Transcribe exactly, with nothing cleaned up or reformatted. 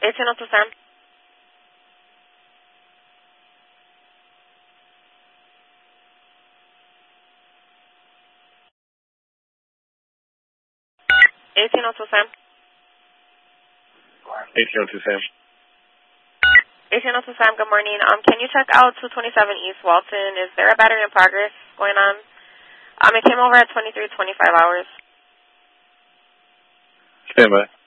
eighteen oh two Sam. eighteen oh two Sam. eighteen oh two Sam. eighteen oh two Sam, good morning. Um, can you check out two twenty-seven East Walton? Is there a battery in progress going on? Um, it came over at twenty-three twenty-five hours. Stand by.